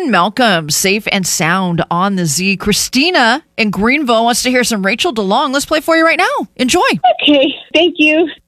and Malcolm, safe and sound on the Z. Christina in Greenville wants to hear some Rachel DeLong. Let's play for you right now. Enjoy. Okay, thank you.